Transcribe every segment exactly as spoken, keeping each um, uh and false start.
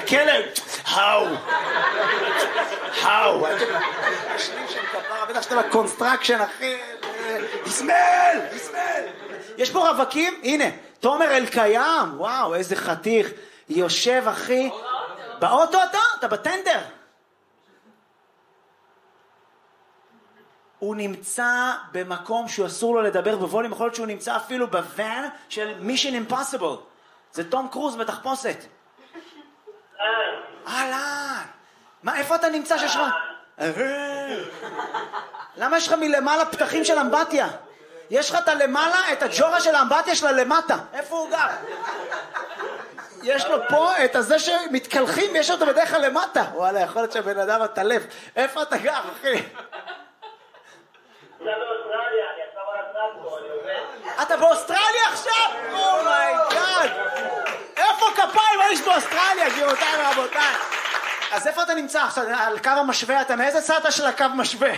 כלב. How? How? השלים שם כפרה, בטח שאתה בקונסטרקשן, אחי. יסמל! יסמל! יש פה רווקים? הנה, תומר אלקיים. וואו, איזה חתיך. יושב, אחי. באוטו אתה? אתה בטנדר. הוא נמצא במקום שהוא אסור לו לדבר בווליום, יכול להיות שהוא נמצא אפילו בוואן של Mission Impossible. זה תום קרוז בתחפושת. אהלן. מה, איפה אתה נמצא שיש לך? למה יש לך מלמעלה פתחים של אמבטיה? יש לך את הלמעלה, את הג'ורה של האמבטיה שלה למטה. איפה הוא גר? יש לו פה את הזה שמתקלחים ויש אותו בדרך כלל למטה. וואלה, יכול להיות שהבן אדם התלף. איפה אתה גר, אחי? אתה באוסטרליה עכשיו? אומייגאד! איפה כפיים? מה יש באוסטרליה? גבירותיי ורבותיי. אז איפה אתה נמצא עכשיו? על קו המשווה? אתה מאיזה צד של הקו משווה?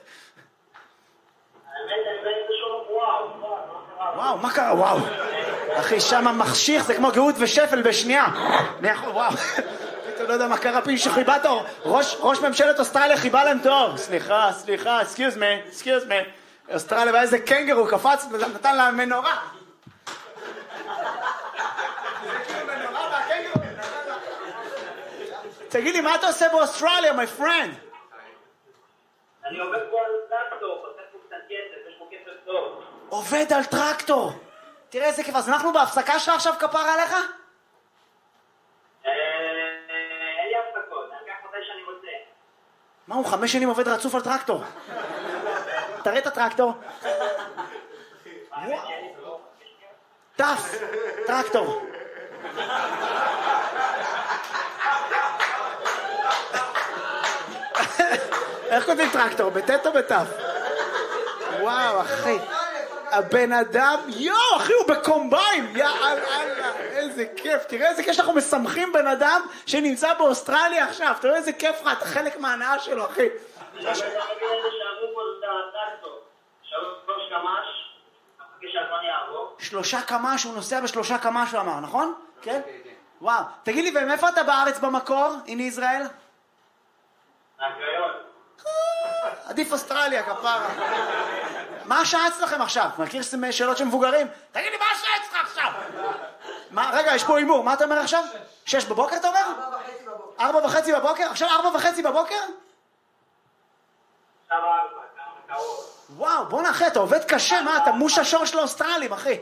וואו, מה קרה? וואו. אחי, שם מחשיך, זה כמו גאות ושפל בשנייה. וואו. אתה לא יודע מה קרה, פי שחיבה תור. ראש ממשלת אוסטרליה חיבה להם תור. סליחה, סליחה, excuse me, excuse me. אוסטרליה, ואיזה קנגרו קפץ, נתן לה מנורה. תגיד לי, מה אתה עושה באוסטרליה, my friend? אני עובד פה על טרקטור, עושה פה קצת כסף, יש פה כסף טוב. עובד על טרקטור. תראה איזה כיף, אז אנחנו בהפסקה שלך עכשיו כפרה עליך? אין לי הפסקות, אני אקח מתי שאני רוצה. מה, הוא חמש שנים עובד רצוף על טרקטור? תראה את הטרקטור. טף, טרקטור. איך כותבים טרקטור? בטט או בטף? וואו, אחי. הבן אדם, יואו, אחי, הוא בקומביין. יאללה, איזה כיף. תראה איזה כיף שאנחנו משמחים בן אדם שנמצא באוסטרליה עכשיו. תראה איזה כיף לך, אתה חלק מההנאה שלו, אחי. שלושה קמ"ש, הוא נוסע בשלושה קמ"ש, הוא אמר, נכון? כן? וואו. תגיד לי, ומאיפה אתה בארץ במקור, הנה ישראל? מהקריון. עדיף אוסטרליה, כפרה. מה השעה אצלכם עכשיו? מכיר שאלות של מבוגרים? תגיד לי, מה השעה אצלך עכשיו? רגע, יש פה אימור, מה אתה אומר עכשיו? שש בבוקר אתה אומר? ארבע וחצי בבוקר. ארבע וחצי בבוקר? עכשיו ארבע וחצי בבוקר? עכשיו ארבע, כמה קרוב. וואו, בוא נאחי, אתה עובד קשה, מה? אתה מוש השור של האוסטרלים, אחי.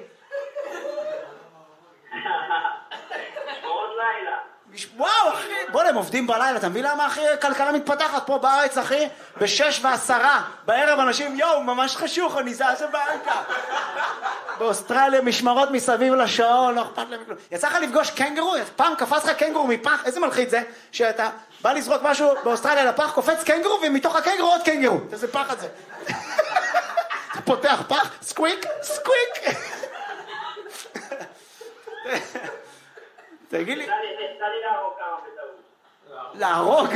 שמורות לילה. וואו, אחי, בוא, הם עובדים בלילה, אתה מבין למה, אחי, כלכלה מתפתחת פה בארץ, אחי? בשש ועשרה, בערב אנשים, יואו, ממש חשוך, אני זעזע באנקה. באוסטרליה משמרות מסביב לשעון, לא אכפת להם כלום. יצא לך לפגוש קנגרו? פעם קפץ לך קנגרו מפח, איזה מלחיץ זה? שאתה בא לזרוק משהו באוסטרליה לפח, קופץ קנגרו, ומתוך הקנגרו עוד קנגרו. איזה פחד זה. אתה פותח פח, סקוויק, סקוויק. תגיד לי... תן לי להרוג כמה בטעות. להרוג?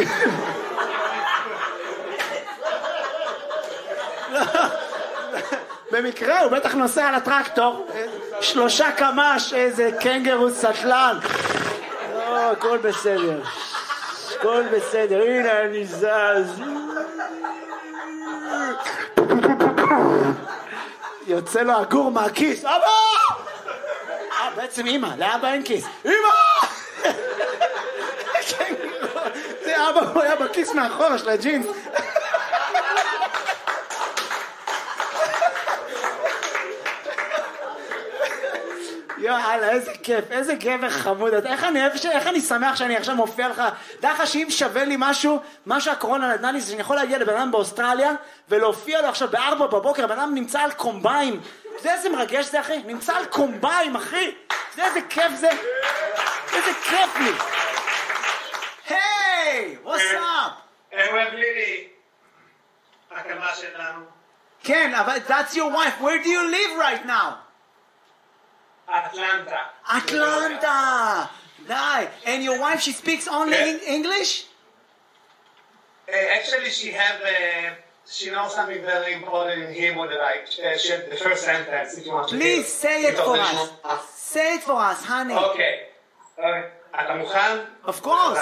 במקרה הוא בטח נוסע על הטרקטור, שלושה קמ"ש, איזה קנגרו סטלן. לא, הכל בסדר. הכל בסדר, הנה אני זז. יוצא לו הגור מהכיס. אבא! אה, בעצם אמא, לאבא אין כיס. אמא! זה אבא, הוא היה בכיס מאחורה של הג'ינס. יאללה, איזה כיף, איזה גבר חמוד. איך אני אוהב, איך אני שמח שאני עכשיו מופיע לך. דרך לך שאם שווה לי משהו, מה שהקורונה נתנה לי, זה שאני יכול להגיע לבן אדם באוסטרליה, ולהופיע לו עכשיו בארבע בבוקר, בן אדם נמצא על קומביים. אתה יודע איזה מרגש זה, אחי? נמצא על קומביים, אחי. אתה יודע איזה כיף זה? איזה כיף לי. היי, what's up? הם אוהב לילי. הקמה שלנו. כן, אבל that's your wife. Where do you live right now? Atlanta. Atlanta. Nice. And your wife, she speaks only in English? Uh, actually, she have uh, she knows something very important in Hebrew that I uh, shared the first sentence. If you want to Please hear. say it for us. Say it for us, honey. Okay. Okay. אתה מוכן? Of course.